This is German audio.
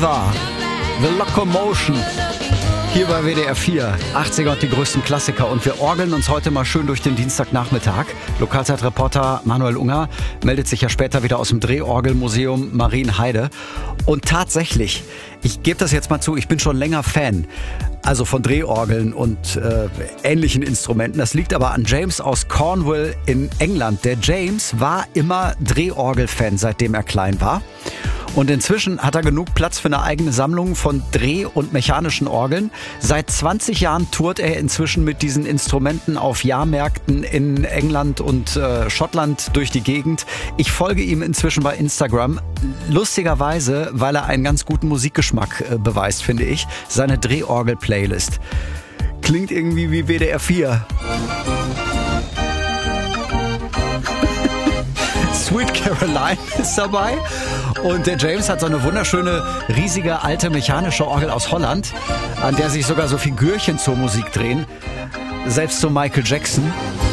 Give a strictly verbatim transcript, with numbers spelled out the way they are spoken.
Viva, The Locomotion. Hier bei W D R vier, achtziger und die größten Klassiker. Und wir orgeln uns heute mal schön durch den Dienstagnachmittag. Lokalzeitreporter Manuel Unger meldet sich ja später wieder aus dem Drehorgelmuseum Marienheide. Und tatsächlich, ich gebe das jetzt mal zu, ich bin schon länger Fan. Also von Drehorgeln und äh, ähnlichen Instrumenten. Das liegt aber an James aus Cornwall in England. Der James war immer Drehorgel-Fan, seitdem er klein war. Und inzwischen hat er genug Platz für eine eigene Sammlung von Dreh- und mechanischen Orgeln. Seit zwanzig Jahren tourt er inzwischen mit diesen Instrumenten auf Jahrmärkten in England und äh, Schottland durch die Gegend. Ich folge ihm inzwischen bei Instagram. Lustigerweise, weil er einen ganz guten Musikgeschmack äh, beweist, finde ich. Seine Drehorgel-Playlist. Klingt irgendwie wie W D R vier. Sweet Caroline ist dabei. Und der James hat so eine wunderschöne, riesige, alte mechanische Orgel aus Holland, an der sich sogar so Figürchen zur Musik drehen. Selbst so Michael Jackson.